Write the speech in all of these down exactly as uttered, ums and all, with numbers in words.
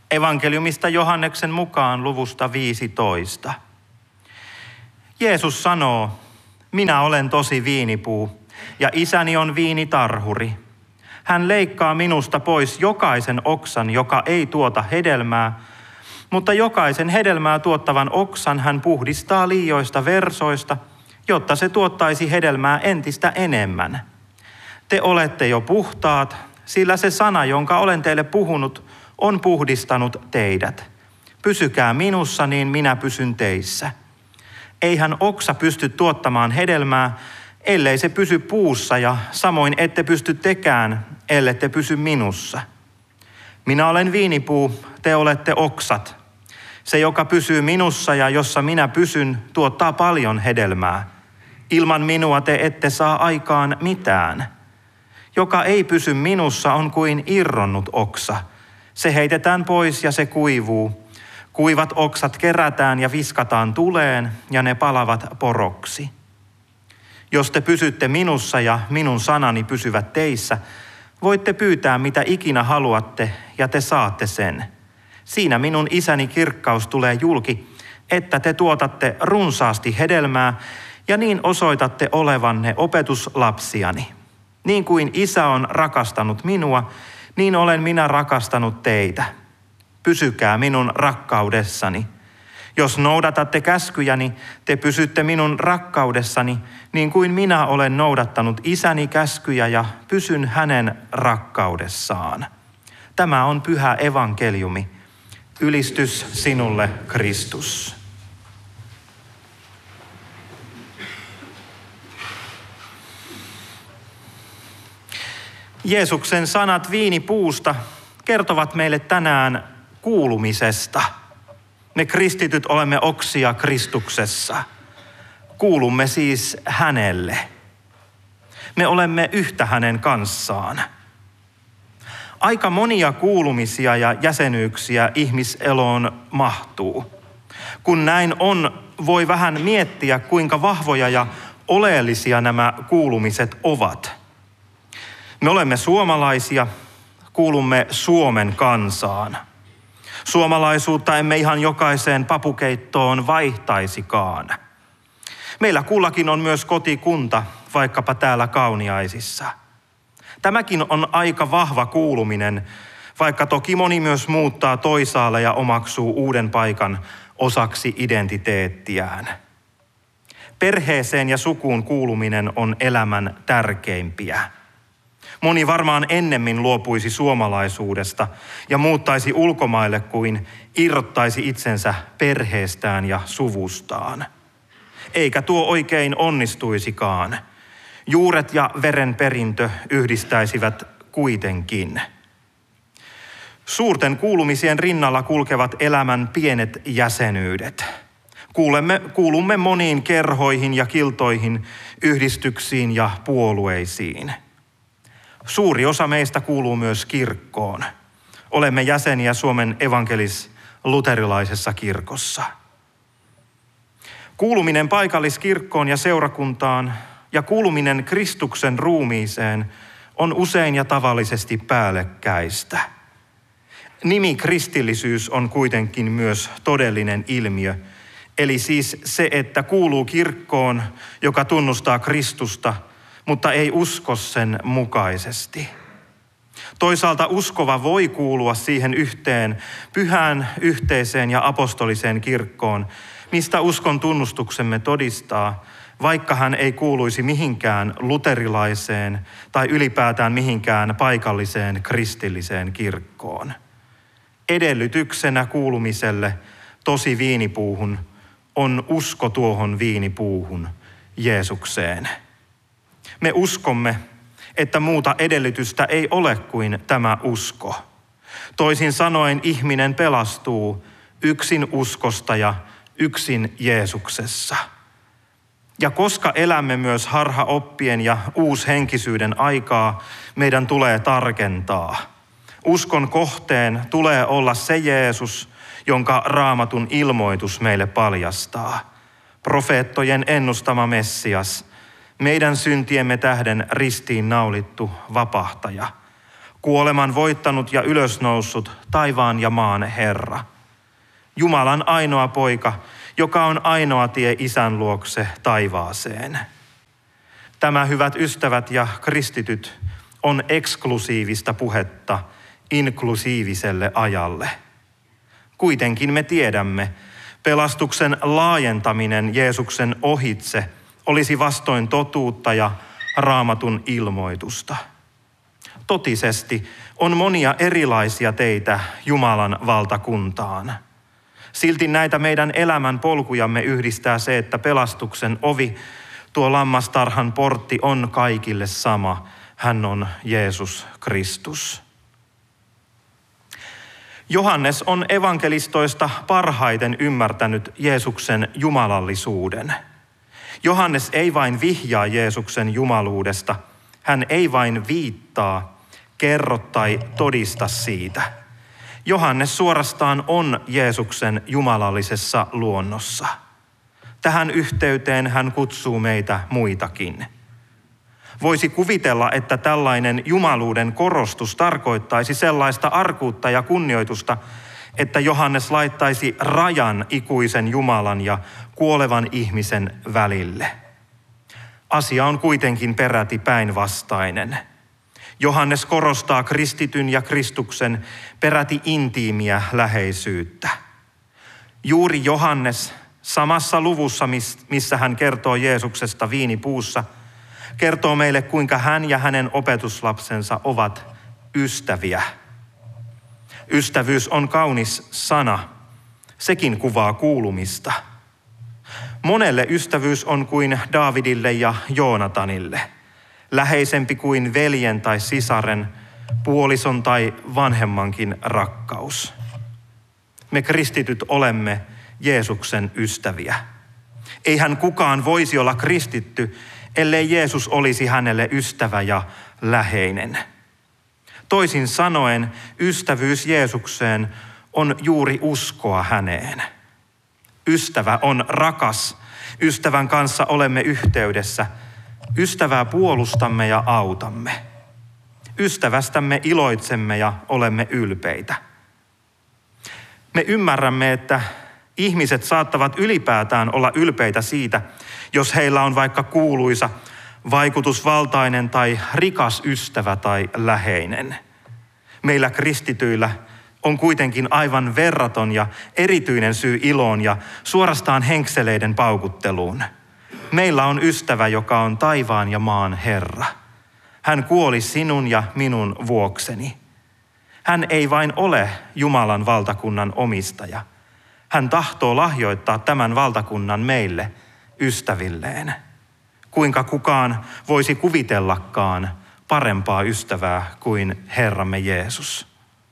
Evankeliumista Johanneksen mukaan luvusta viisitoista. Jeesus sanoo, minä olen tosi viinipuu ja isäni on viinitarhuri. Hän leikkaa minusta pois jokaisen oksan, joka ei tuota hedelmää, mutta jokaisen hedelmää tuottavan oksan hän puhdistaa liioista versoista, jotta se tuottaisi hedelmää entistä enemmän. Te olette jo puhtaat, sillä se sana, jonka olen teille puhunut, on puhdistanut teidät. Pysykää minussa, niin minä pysyn teissä. Eihän oksa pysty tuottamaan hedelmää, ellei se pysy puussa, ja samoin ette pysty tekään, ellette pysy minussa. Minä olen viinipuu, te olette oksat. Se, joka pysyy minussa ja jossa minä pysyn, tuottaa paljon hedelmää. Ilman minua te ette saa aikaan mitään. Joka ei pysy minussa on kuin irronnut oksa. Se heitetään pois ja se kuivuu. Kuivat oksat kerätään ja viskataan tuleen ja ne palavat poroksi. Jos te pysytte minussa ja minun sanani pysyvät teissä, voitte pyytää mitä ikinä haluatte ja te saatte sen. Siinä minun isäni kirkkaus tulee julki, että te tuotatte runsaasti hedelmää ja niin osoitatte olevanne opetuslapsiani. Niin kuin isä on rakastanut minua, niin olen minä rakastanut teitä. Pysykää minun rakkaudessani. Jos noudatatte käskyjäni, te pysytte minun rakkaudessani, niin kuin minä olen noudattanut isäni käskyjä ja pysyn hänen rakkaudessaan. Tämä on pyhä evankeliumi. Ylistys sinulle, Kristus. Jeesuksen sanat viinipuusta kertovat meille tänään kuulumisesta. Me kristityt olemme oksia Kristuksessa. Kuulumme siis hänelle. Me olemme yhtä hänen kanssaan. Aika monia kuulumisia ja jäsenyyksiä ihmiseloon mahtuu. Kun näin on, voi vähän miettiä, kuinka vahvoja ja oleellisia nämä kuulumiset ovat. Me olemme suomalaisia, kuulumme Suomen kansaan. Suomalaisuutta emme ihan jokaiseen papukeittoon vaihtaisikaan. Meillä kullakin on myös kotikunta, vaikkapa täällä Kauniaisissa. Tämäkin on aika vahva kuuluminen, vaikka toki moni myös muuttaa toisaalle ja omaksuu uuden paikan osaksi identiteettiään. Perheeseen ja sukuun kuuluminen on elämän tärkeimpiä. Moni varmaan ennemmin luopuisi suomalaisuudesta ja muuttaisi ulkomaille kuin irrottaisi itsensä perheestään ja suvustaan. Eikä tuo oikein onnistuisikaan. Juuret ja verenperintö yhdistäisivät kuitenkin. Suurten kuulumisien rinnalla kulkevat elämän pienet jäsenyydet. Kuulemme, kuulumme moniin kerhoihin ja kiltoihin, yhdistyksiin ja puolueisiin. Suuri osa meistä kuuluu myös kirkkoon. Olemme jäseniä Suomen evankelis-luterilaisessa kirkossa. Kuuluminen paikalliskirkkoon ja seurakuntaan ja kuuluminen Kristuksen ruumiiseen on usein ja tavallisesti päällekkäistä. Nimi kristillisyys on kuitenkin myös todellinen ilmiö, eli siis se, että kuuluu kirkkoon, joka tunnustaa Kristusta, mutta ei usko sen mukaisesti. Toisaalta uskova voi kuulua siihen yhteen pyhään, yhteiseen ja apostoliseen kirkkoon, mistä uskon tunnustuksemme todistaa, vaikka hän ei kuuluisi mihinkään luterilaiseen tai ylipäätään mihinkään paikalliseen kristilliseen kirkkoon. Edellytyksenä kuulumiselle tosi viinipuuhun on usko tuohon viinipuuhun, Jeesukseen. Me uskomme, että muuta edellytystä ei ole kuin tämä usko. Toisin sanoen ihminen pelastuu yksin uskosta ja yksin Jeesuksessa. Ja koska elämme myös harhaoppien ja uushenkisyyden aikaa, meidän tulee tarkentaa. Uskon kohteen tulee olla se Jeesus, jonka Raamatun ilmoitus meille paljastaa. Profeettojen ennustama Messias, meidän syntiemme tähden ristiin naulittu vapahtaja. kuoleman voittanut ja ylösnoussut, taivaan ja maan Herra. Jumalan ainoa poika, joka on ainoa tie Isän luokse taivaaseen. Tämä, hyvät ystävät ja kristityt, on eksklusiivista puhetta inklusiiviselle ajalle. Kuitenkin me tiedämme, pelastuksen laajentaminen Jeesuksen ohitse olisi vastoin totuutta ja Raamatun ilmoitusta. Totisesti on monia erilaisia teitä Jumalan valtakuntaan. Silti näitä meidän elämän polkujamme yhdistää se, että pelastuksen ovi, tuo lammastarhan portti, on kaikille sama. Hän on Jeesus Kristus. Johannes on evankelistoista parhaiten ymmärtänyt Jeesuksen jumalallisuuden. Johannes ei vain vihjaa Jeesuksen jumaluudesta, hän ei vain viittaa, kerro tai todista siitä. Johannes suorastaan on Jeesuksen jumalallisessa luonnossa. Tähän yhteyteen hän kutsuu meitä muitakin. Voisi kuvitella, että tällainen jumaluuden korostus tarkoittaisi sellaista arkuutta ja kunnioitusta, että Johannes laittaisi rajan ikuisen Jumalan ja kuolevan ihmisen välille. Asia on kuitenkin peräti päinvastainen. Johannes korostaa kristityn ja Kristuksen peräti intiimiä läheisyyttä. Juuri Johannes samassa luvussa, missä hän kertoo Jeesuksesta viinipuussa, kertoo meille, kuinka hän ja hänen opetuslapsensa ovat ystäviä. Ystävyys on kaunis sana. Sekin kuvaa kuulumista. Monelle ystävyys on kuin Daavidille ja Joonatanille. Läheisempi kuin veljen tai sisaren, puolison tai vanhemmankin rakkaus. Me kristityt olemme Jeesuksen ystäviä. Eihän kukaan voisi olla kristitty, ellei Jeesus olisi hänelle ystävä ja läheinen. Toisin sanoen, ystävyys Jeesukseen on juuri uskoa häneen. Ystävä on rakas. Ystävän kanssa olemme yhteydessä. Ystävää puolustamme ja autamme. Ystävästämme iloitsemme ja olemme ylpeitä. Me ymmärrämme, että ihmiset saattavat ylipäätään olla ylpeitä siitä, jos heillä on vaikka kuuluisa, vaikutusvaltainen tai rikas ystävä tai läheinen. Meillä kristityillä on kuitenkin aivan verraton ja erityinen syy iloon ja suorastaan henkseleiden paukutteluun. Meillä on ystävä, joka on taivaan ja maan Herra. Hän kuoli sinun ja minun vuokseni. Hän ei vain ole Jumalan valtakunnan omistaja. Hän tahtoo lahjoittaa tämän valtakunnan meille, ystävilleen. Kuinka kukaan voisi kuvitellakaan parempaa ystävää kuin Herramme Jeesus.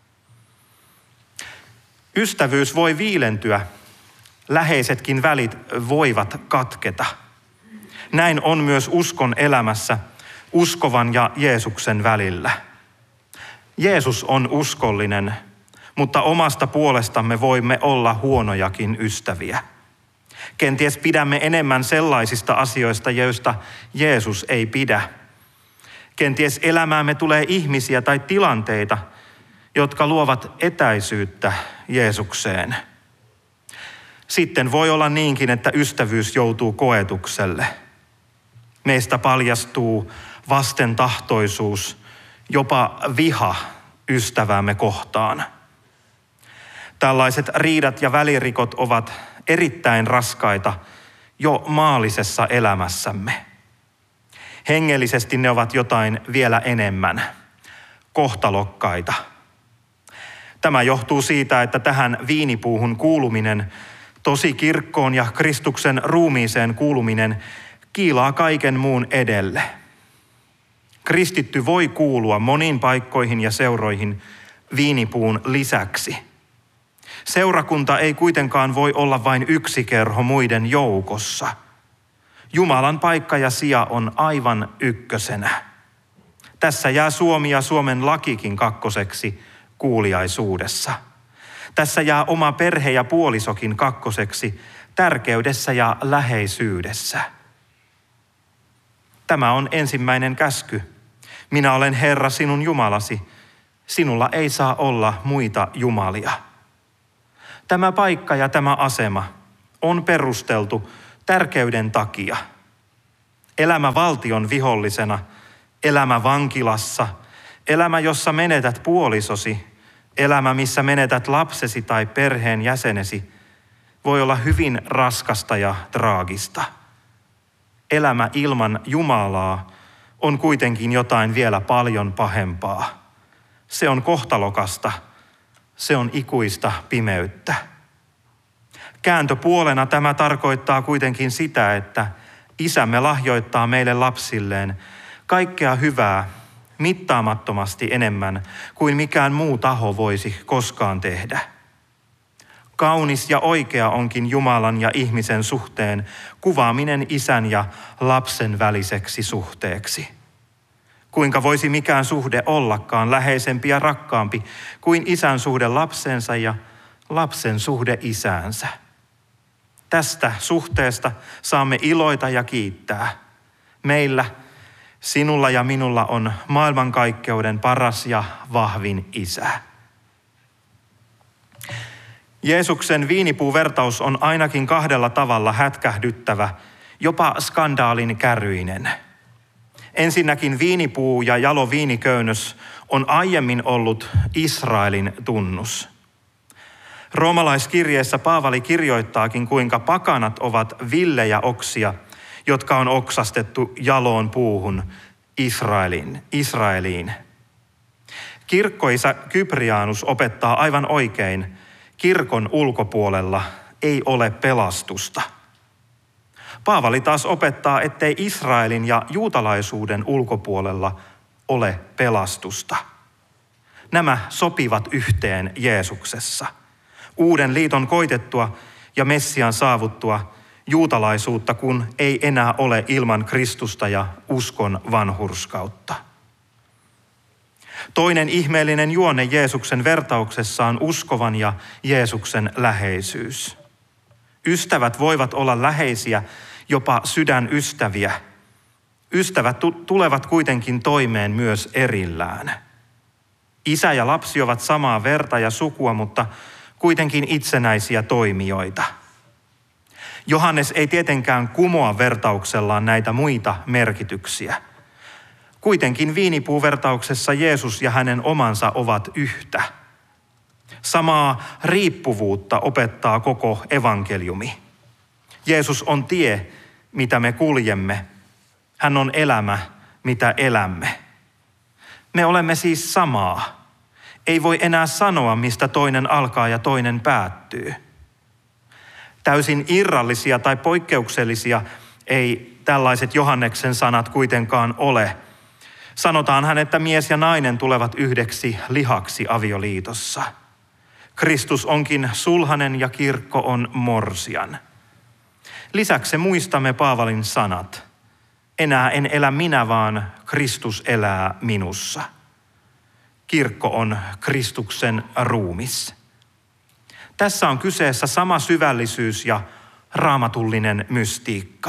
Ystävyys voi viilentyä, läheisetkin välit voivat katketa. Näin on myös uskon elämässä uskovan ja Jeesuksen välillä. Jeesus on uskollinen, mutta omasta puolestamme voimme olla huonojakin ystäviä. Kenties pidämme enemmän sellaisista asioista, joista Jeesus ei pidä. Kenties elämäämme tulee ihmisiä tai tilanteita, jotka luovat etäisyyttä Jeesukseen. Sitten voi olla niinkin, että ystävyys joutuu koetukselle. Meistä paljastuu vastentahtoisuus, jopa viha ystäväämme kohtaan. Tällaiset riidat ja välirikot ovat erittäin raskaita jo maallisessa elämässämme. Hengellisesti ne ovat jotain vielä enemmän, kohtalokkaita. Tämä johtuu siitä, että tähän viinipuuhun kuuluminen, tosi kirkkoon ja Kristuksen ruumiiseen kuuluminen kiilaa kaiken muun edelle. Kristitty voi kuulua moniin paikkoihin ja seuroihin viinipuun lisäksi. Seurakunta ei kuitenkaan voi olla vain yksi kerho muiden joukossa. Jumalan paikka ja sija on aivan ykkösenä. Tässä jää Suomi ja Suomen lakikin kakkoseksi kuuliaisuudessa. Tässä jää oma perhe ja puolisokin kakkoseksi tärkeydessä ja läheisyydessä. Tämä on ensimmäinen käsky. Minä olen Herra sinun Jumalasi. Sinulla ei saa olla muita jumalia. Tämä paikka ja tämä asema on perusteltu tärkeyden takia. Elämä valtion vihollisena, elämä vankilassa, elämä, jossa menetät puolisosi, elämä, missä menetät lapsesi tai perheen jäsenesi, voi olla hyvin raskasta ja traagista. Elämä ilman Jumalaa on kuitenkin jotain vielä paljon pahempaa. Se on kohtalokasta, se on ikuista pimeyttä. Kääntöpuolena tämä tarkoittaa kuitenkin sitä, että Isämme lahjoittaa meille lapsilleen kaikkea hyvää mittaamattomasti enemmän kuin mikään muu taho voisi koskaan tehdä. Kaunis ja oikea onkin Jumalan ja ihmisen suhteen kuvaaminen isän ja lapsen väliseksi suhteeksi. Kuinka voisi mikään suhde ollakaan läheisempi ja rakkaampi kuin isän suhde lapsensa ja lapsen suhde isäänsä. Tästä suhteesta saamme iloita ja kiittää. Meillä, sinulla ja minulla on maailmankaikkeuden paras ja vahvin isä. Jeesuksen viinipuuvertaus on ainakin kahdella tavalla hätkähdyttävä, jopa skandaalin käryinen. Ensinnäkin viinipuu ja jalo viiniköynnös on aiemmin ollut Israelin tunnus. Roomalaiskirjeessä Paavali kirjoittaakin, kuinka pakanat ovat villejä oksia, jotka on oksastettu jaloon puuhun Israeliin. Israeliin. Kirkkoisä Kyprianus opettaa aivan oikein, kirkon ulkopuolella ei ole pelastusta. Paavali taas opettaa, ettei Israelin ja juutalaisuuden ulkopuolella ole pelastusta. Nämä sopivat yhteen Jeesuksessa. Uuden liiton koitettua ja Messian saavuttua juutalaisuutta, kun ei enää ole ilman Kristusta ja uskon vanhurskautta. Toinen ihmeellinen juone Jeesuksen vertauksessa on uskovan ja Jeesuksen läheisyys. Ystävät voivat olla läheisiä, jopa sydänystäviä. Ystävät tulevat kuitenkin toimeen myös erillään. Isä ja lapsi ovat samaa verta ja sukua, mutta kuitenkin itsenäisiä toimijoita. Johannes ei tietenkään kumoa vertauksellaan näitä muita merkityksiä. Kuitenkin viinipuuvertauksessa Jeesus ja hänen omansa ovat yhtä. Samaa riippuvuutta opettaa koko evankeliumi. Jeesus on tie, mitä me kuljemme. Hän on elämä, mitä elämme. Me olemme siis samaa. Ei voi enää sanoa, mistä toinen alkaa ja toinen päättyy. Täysin irrallisia tai poikkeuksellisia ei tällaiset Johanneksen sanat kuitenkaan ole. Sanotaanhan, että mies ja nainen tulevat yhdeksi lihaksi avioliitossa. Kristus onkin sulhanen ja kirkko on morsian. Lisäksi muistamme Paavalin sanat. Enää en elä minä, vaan Kristus elää minussa. Kirkko on Kristuksen ruumis. Tässä on kyseessä sama syvällisyys ja raamatullinen mystiikka.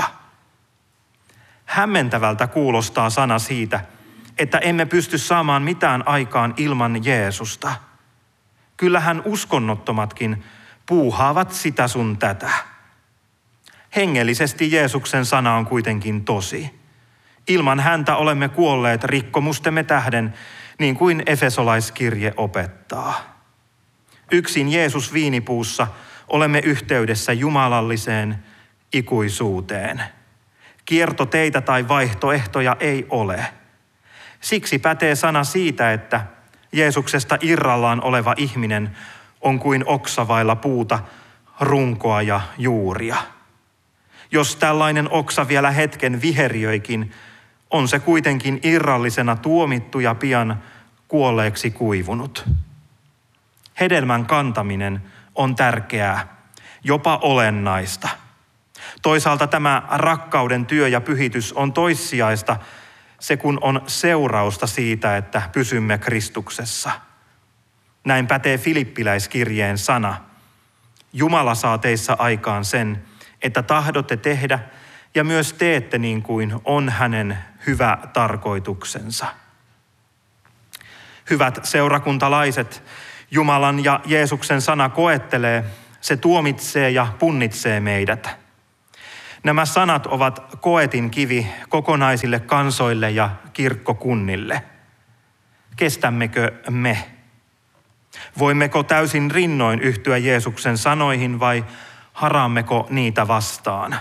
Hämmentävältä kuulostaa sana siitä, että emme pysty saamaan mitään aikaan ilman Jeesusta. Kyllähän uskonnottomatkin puuhaavat sitä sun tätä. Hengellisesti Jeesuksen sana on kuitenkin tosi. Ilman häntä olemme kuolleet rikkomustemme tähden, niin kuin Efesolaiskirje opettaa. Yksin Jeesus viinipuussa olemme yhteydessä jumalalliseen ikuisuuteen. Kiertoteitä tai vaihtoehtoja ei ole. Siksi pätee sana siitä, että Jeesuksesta irrallaan oleva ihminen on kuin oksa vailla puuta, runkoa ja juuria. Jos tällainen oksa vielä hetken viheriöikin, on se kuitenkin irrallisena tuomittu ja pian kuolleeksi kuivunut. Hedelmän kantaminen on tärkeää, jopa olennaista. Toisaalta tämä rakkauden työ ja pyhitys on toissijaista, se kun on seurausta siitä, että pysymme Kristuksessa. Näin pätee Filippiläiskirjeen sana. Jumala saa teissä aikaan sen, että tahdotte tehdä ja myös teette niin kuin on hänen hyvä tarkoituksensa. Hyvät seurakuntalaiset, Jumalan ja Jeesuksen sana koettelee, se tuomitsee ja punnitsee meidät. Nämä sanat ovat koetin kivi kokonaisille kansoille ja kirkkokunnille. Kestämmekö me? Voimmeko täysin rinnoin yhtyä Jeesuksen sanoihin vai haraammeko niitä vastaan?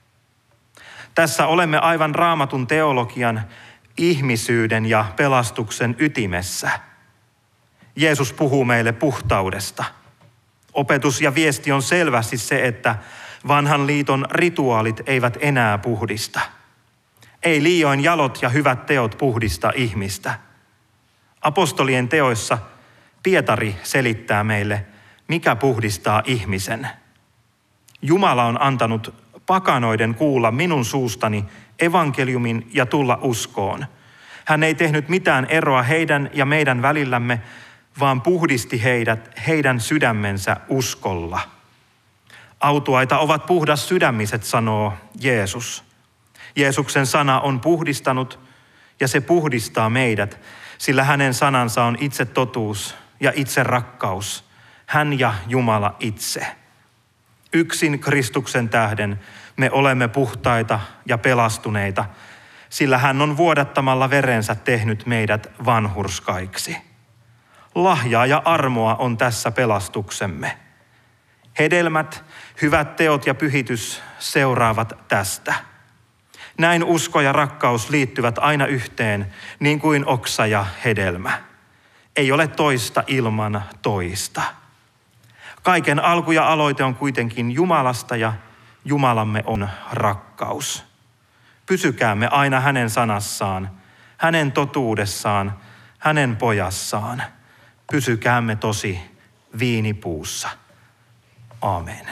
Tässä olemme aivan Raamatun teologian, ihmisyyden ja pelastuksen ytimessä. Jeesus puhuu meille puhtaudesta. Opetus ja viesti on selvästi se, että vanhan liiton rituaalit eivät enää puhdista. Ei liioin jalot ja hyvät teot puhdista ihmistä. Apostolien teoissa Pietari selittää meille, mikä puhdistaa ihmisen. Jumala on antanut pakanoiden kuulla minun suustani evankeliumin ja tulla uskoon. Hän ei tehnyt mitään eroa heidän ja meidän välillämme, vaan puhdisti heidät heidän sydämensä uskolla. Autuaita ovat puhdas sydämiset, sanoo Jeesus. Jeesuksen sana on puhdistanut ja se puhdistaa meidät, sillä hänen sanansa on itse totuus ja itse rakkaus. Hän ja Jumala itse. Yksin Kristuksen tähden me olemme puhtaita ja pelastuneita, sillä hän on vuodattamalla verensä tehnyt meidät vanhurskaiksi. Lahjaa ja armoa on tässä pelastuksemme. Hedelmät, hyvät teot ja pyhitys seuraavat tästä. Näin usko ja rakkaus liittyvät aina yhteen, niin kuin oksa ja hedelmä. Ei ole toista ilman toista. Kaiken alku ja aloite on kuitenkin Jumalasta ja Jumalamme on rakkaus. Pysykäämme aina hänen sanassaan, hänen totuudessaan, hänen pojassaan. Pysykäämme tosi viinipuussa. Aamen.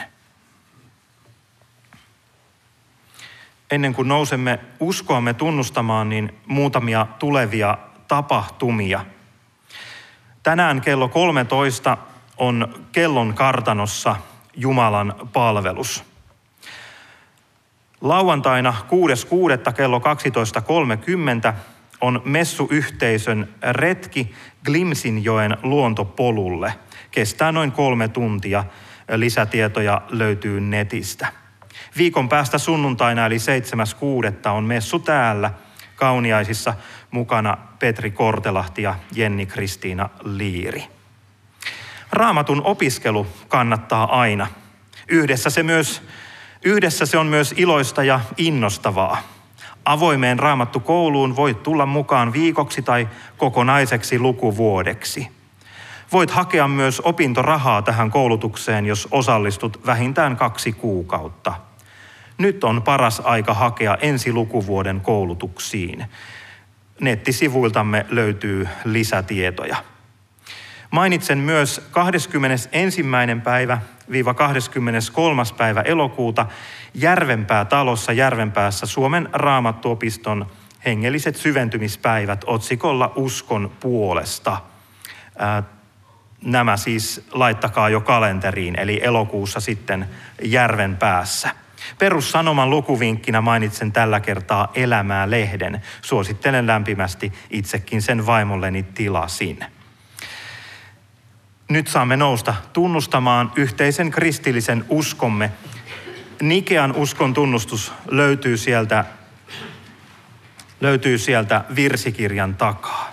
Ennen kuin nousemme uskoamme tunnustamaan, niin muutamia tulevia tapahtumia. Tänään kello kolmetoista on kellon kartanossa Jumalan palvelus. Lauantaina kuudes kuudetta kello kaksitoista kolmekymmentä on messuyhteisön retki Glimsinjoen luontopolulle. Kestää noin kolme tuntia. Lisätietoja löytyy netistä. Viikon päästä sunnuntaina eli seitsemäs kuudetta on messu täällä Kauniaisissa, mukana Petri Kortelahti ja Jenni Kristiina Liiri. Raamatun opiskelu kannattaa aina. Yhdessä se, myös, yhdessä se on myös iloista ja innostavaa. Avoimeen Raamattukouluun voit tulla mukaan viikoksi tai kokonaiseksi lukuvuodeksi. Voit hakea myös opintorahaa tähän koulutukseen, jos osallistut vähintään kaksi kuukautta. Nyt on paras aika hakea ensi lukuvuoden koulutuksiin. Nettisivuiltamme löytyy lisätietoja. Mainitsen myös kahdeskymmenesensimmäinen päivä viiva kahdeskymmeneskolmas päivä elokuuta Järvenpää talossa Järvenpäässä Suomen Raamattuopiston hengelliset syventymispäivät otsikolla Uskon puolesta. Nämä siis laittakaa jo kalenteriin, eli elokuussa sitten Järvenpäässä. Perussanoman lukuvinkkinä mainitsen tällä kertaa Elämää-lehden. Suosittelen lämpimästi, itsekin sen vaimolleni tilasin. Nyt saamme nousta tunnustamaan yhteisen kristillisen uskomme. Nikean uskon tunnustus löytyy sieltä, löytyy sieltä virsikirjan takaa.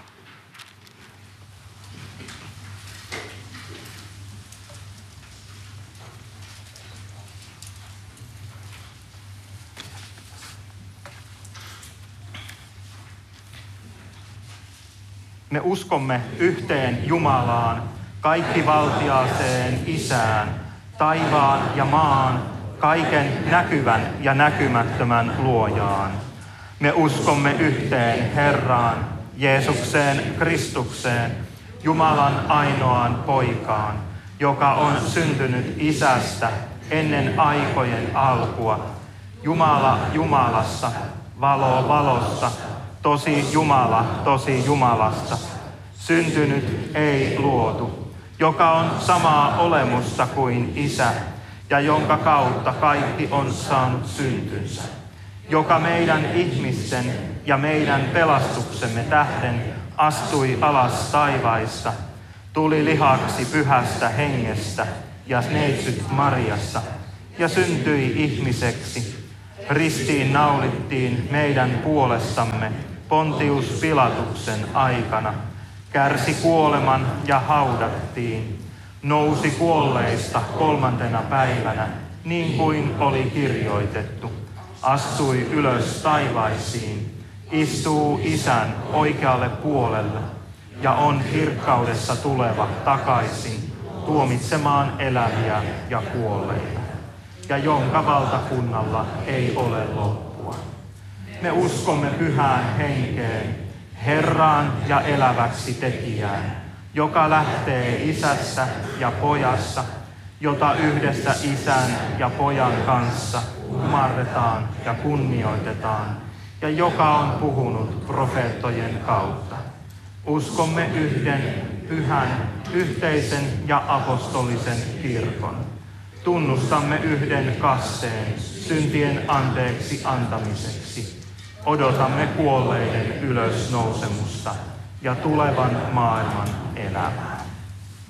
Me uskomme yhteen Jumalaan, kaikkivaltiaaseen Isään, taivaan ja maan, kaiken näkyvän ja näkymättömän luojaan. Me uskomme yhteen Herraan, Jeesukseen Kristukseen, Jumalan ainoaan poikaan, joka on syntynyt Isästä ennen aikojen alkua, Jumala Jumalasta, valo valosta, tosi Jumala tosi Jumalasta, syntynyt ei luotu, joka on samaa olemusta kuin Isä ja jonka kautta kaikki on saanut syntynsä, joka meidän ihmisten ja meidän pelastuksemme tähden astui alas taivaista, tuli lihaksi pyhästä hengestä ja neitsyt Mariassa ja syntyi ihmiseksi. Ristiin naulittiin meidän puolestamme Pontius Pilatuksen aikana, kärsi kuoleman ja haudattiin, nousi kuolleista kolmantena päivänä, niin kuin oli kirjoitettu, astui ylös taivaisiin, istuu Isän oikealle puolelle ja on kirkkaudessa tuleva takaisin tuomitsemaan eläviä ja kuolleita, ja jonka valtakunnalla ei ole loppua. Me uskomme pyhään henkeen, Herraan ja eläväksi tekijään, joka lähtee Isästä ja Pojasta, jota yhdessä Isän ja Pojan kanssa kumarretaan ja kunnioitetaan, ja joka on puhunut profeettojen kautta. Uskomme yhden pyhän, yhteisen ja apostolisen kirkon. Tunnustamme yhden kasteen syntien anteeksi antamiseksi. Odotamme kuolleiden ylösnousemusta ja tulevan maailman elämää.